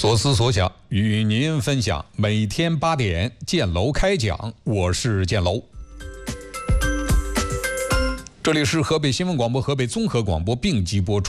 所思所想与您分享，每天8点建楼开讲，我是建楼。这里是河北新闻广播、河北综合广播并机播出。